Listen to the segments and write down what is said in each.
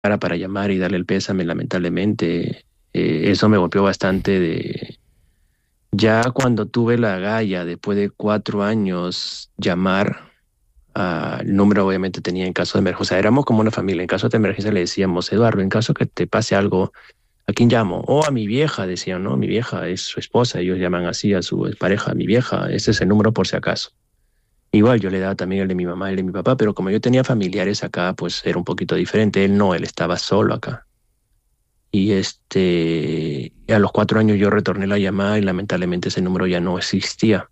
para llamar y darle el pésame, lamentablemente. Eso me golpeó bastante ya cuando tuve la agalla, después de 4 años, llamar. El número obviamente tenía en caso de emergencia. O sea, éramos como una familia. En caso de emergencia le decíamos, Eduardo, en caso que te pase algo, ¿a quién llamo? O a mi vieja, decían, ¿no? Mi vieja es su esposa. Ellos llaman así a su pareja, mi vieja. Ese es el número por si acaso. Igual yo le daba también el de mi mamá, el de mi papá, pero como yo tenía familiares acá, pues era un poquito diferente. Él no, él estaba solo acá. Y a los 4 años yo retorné la llamada y lamentablemente ese número ya no existía.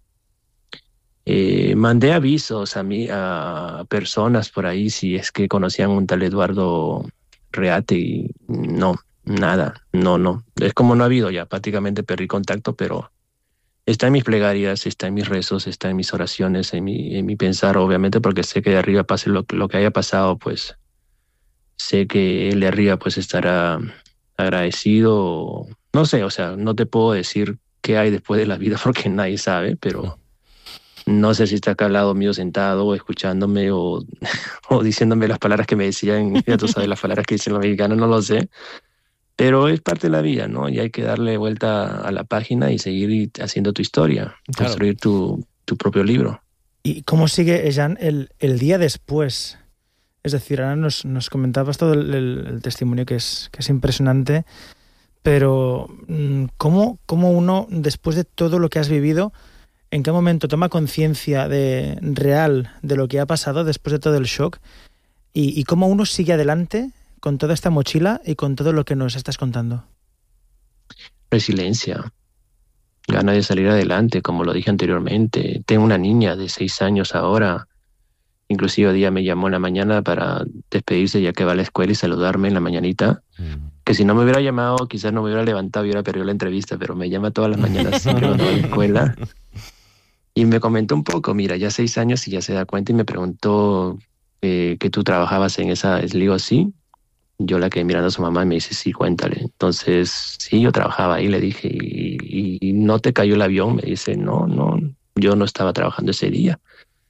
Mandé avisos a personas por ahí si es que conocían un tal Eduardo Reate y no, nada, no, no. Es como no ha habido ya, prácticamente perdí contacto, pero está en mis plegarias, está en mis rezos, está en mis oraciones, en mi pensar, obviamente, porque sé que de arriba pase lo que haya pasado, pues sé que él de arriba pues estará agradecido. No sé, o sea, no te puedo decir qué hay después de la vida porque nadie sabe, pero no sé si está acá al lado mío sentado o escuchándome o diciéndome las palabras que me decían, ya tú sabes las palabras que dicen los mexicanos, no lo sé, pero es parte de la vida, ¿no? Y hay que darle vuelta a la página y seguir haciendo tu historia, Claro. construir tu propio libro. ¿Y cómo sigue, Jean, el día después? Es decir, ahora nos comentabas todo el testimonio que es impresionante, pero ¿cómo uno, después de todo lo que has vivido, en qué momento toma conciencia real de lo que ha pasado después de todo el shock y cómo uno sigue adelante con toda esta mochila y con todo lo que nos estás contando? Resiliencia, ganas de salir adelante, como lo dije anteriormente. Tengo una niña de 6 años ahora. Inclusive hoy día me llamó en la mañana para despedirse ya que va a la escuela y saludarme en la mañanita. Que si no me hubiera llamado, quizás no me hubiera levantado y hubiera perdido la entrevista, pero me llama todas las mañanas siempre cuando va a la escuela. Y me comentó un poco, mira, ya 6 años y ya se da cuenta y me preguntó que tú trabajabas en esa. Le digo, sí. Yo la quedé mirando a su mamá y me dice, sí, cuéntale. Entonces, sí, yo trabajaba ahí, le dije, ¿y no te cayó el avión? Me dice, no, no, yo no estaba trabajando ese día.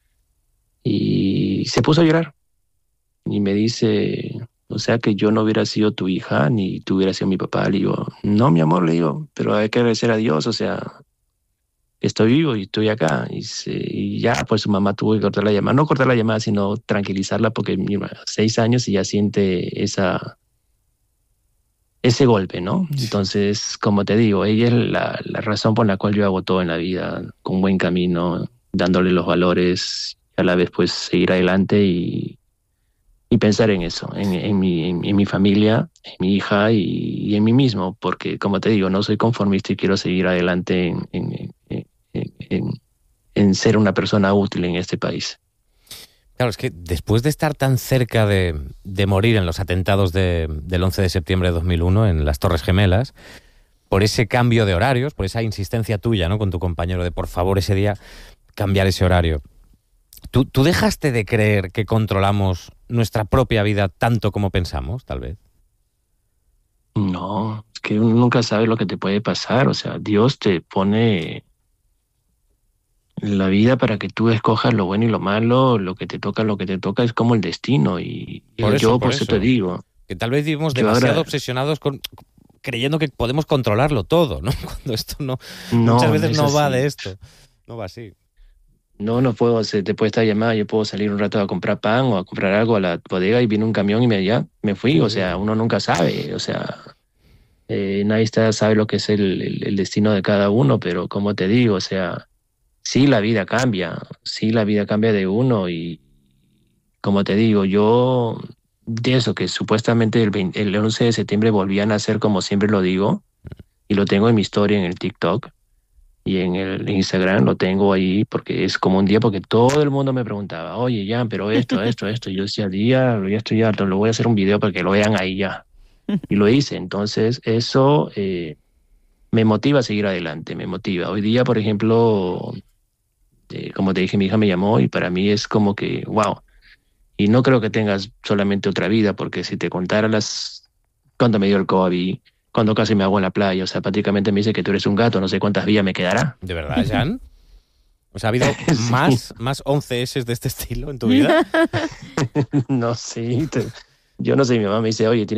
Y se puso a llorar y me dice, o sea que yo no hubiera sido tu hija ni tú hubieras sido mi papá. Le digo, no, mi amor, le digo, pero hay que agradecer a Dios, o sea, estoy vivo y estoy acá. Y ya, pues su mamá tuvo que cortar la llamada, no cortar la llamada, sino tranquilizarla porque mira, 6 años y ya siente ese golpe, ¿no? Entonces, como te digo, ella es la razón por la cual yo hago todo en la vida, con buen camino, dándole los valores, y a la vez pues seguir adelante y pensar en eso, en mi familia, en mi hija y en mí mismo, porque como te digo, no soy conformista y quiero seguir adelante en ser una persona útil en este país. Claro, es que después de estar tan cerca de morir en los atentados del 11 de septiembre de 2001 en las Torres Gemelas, por ese cambio de horarios, por esa insistencia tuya, ¿no?, con tu compañero de por favor ese día cambiar ese horario, ¿tú dejaste de creer que controlamos nuestra propia vida tanto como pensamos, tal vez? No, es que uno nunca sabe lo que te puede pasar, o sea, Dios te pone la vida para que tú escojas lo bueno y lo malo, lo que te toca es como el destino y por eso te digo, Que tal vez vivimos yo demasiado ahora, obsesionados creyendo que podemos controlarlo todo, ¿no? Cuando esto muchas no, no veces es no va de así. esto, no va así. No, no puedo hacer, después de esta llamada, yo puedo salir un rato a comprar pan o a comprar algo a la bodega y viene un camión y ya me fui, Sí, o sí. sea, uno nunca sabe, o sea, nadie sabe lo que es el destino de cada uno, pero como te digo, o sea, sí la vida cambia de uno y como te digo, yo de eso que supuestamente el 11 de septiembre volví a nacer como siempre lo digo y lo tengo en mi historia en el TikTok y en el Instagram lo tengo ahí porque es como un día porque todo el mundo me preguntaba, oye, Jan, pero esto, y yo decía, día, ya estoy harto, lo voy a hacer un video para que lo vean ahí ya. Y lo hice, entonces eso me motiva a seguir adelante, me motiva. Hoy día, por ejemplo, como te dije, mi hija me llamó y para mí es como que, wow. Y no creo que tengas solamente otra vida, porque si te contara cuando me dio el COVID, cuando casi me hago en la playa, o sea, prácticamente me dice que tú eres un gato, no sé cuántas vidas me quedará. ¿De verdad, Jan? O sea, ¿ha habido Sí, más 11 S de este estilo en tu vida? no sé. Yo no sé, mi mamá me dice, oye,